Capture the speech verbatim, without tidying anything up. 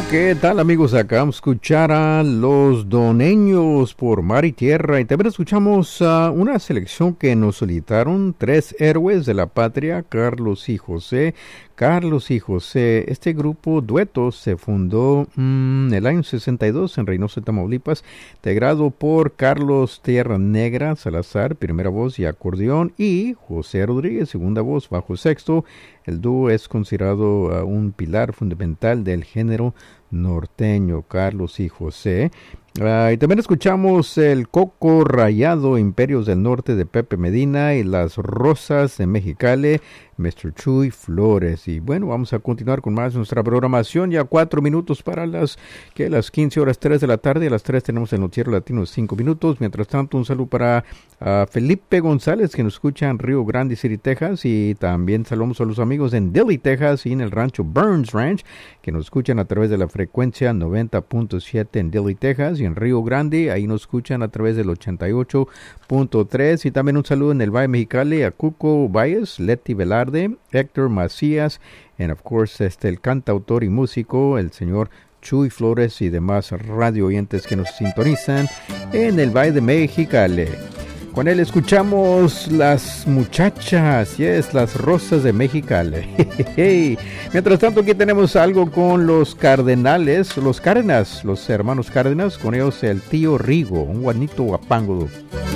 ¿Qué tal, amigos? Acabamos de escuchar a Los Doneños por Mar y Tierra, y también escuchamos a una selección que nos solicitaron tres héroes de la patria, Carlos y José. Carlos y José, este grupo dueto se fundó mmm, en el año sesenta y dos en Reynosa, Tamaulipas, integrado por Carlos Tierra Negra Salazar, primera voz y acordeón, y José Rodríguez, segunda voz, bajo sexto. El dúo es considerado uh, un pilar fundamental del género norteño, Carlos y José. Uh, y también escuchamos el Coco Rayado, Imperios del Norte de Pepe Medina, y Las Rosas de Mexicali, mister Chuy Flores. Y bueno, vamos a continuar con más de nuestra programación. Ya cuatro minutos para las que las quince horas tres de la tarde. A las tres tenemos el noticiero latino de cinco minutos. Mientras tanto, un saludo para uh, Felipe González, que nos escucha en Rio Grande City, Texas. Y también saludamos a los amigos en Dilley, Texas, y en el rancho Burns Ranch, que nos escuchan a través de la frecuencia noventa punto siete en Dilley, Texas. Y en Río Grande, ahí nos escuchan a través del ochenta y ocho punto tres. Y también un saludo en el Valle Mexicali a Cuco Valles, Leti Velarde, Héctor Macías, and of course este el cantautor y músico el señor Chuy Flores, y demás radio oyentes que nos sintonizan en el Valle de Mexicali. Con él escuchamos Las Muchachas, yes, Las Rosas de Mexicali. Mientras tanto, aquí tenemos algo con los Cardenales, los Cárdenas, los hermanos Cárdenas, con ellos el tío Rigo, un guanito guapango.